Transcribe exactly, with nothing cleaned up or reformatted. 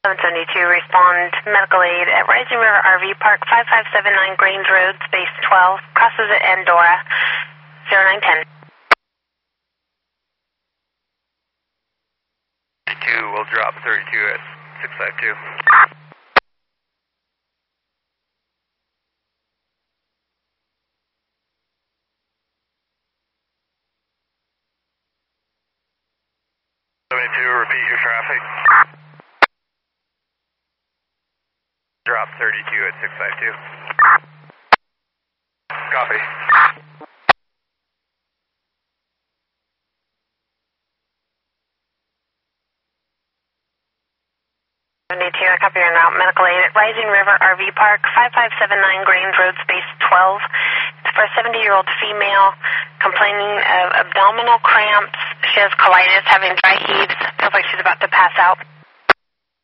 seven seventy-two, respond medical aid at Rising River R V Park, five five seven nine Grange Road, space twelve, crosses at Andorra, zero nine ten. thirty-two, we'll drop thirty-two at six five two. seventy-two, repeat your traffic. Drop thirty-two at six five two. Copy. seventy-two, I copy your route. Medical aid at Rising River R V Park, five five seven nine Grange Road, space twelve. It's for a seventy-year-old female complaining of abdominal cramps. She has colitis, having dry heaves. Feels like she's about to pass out.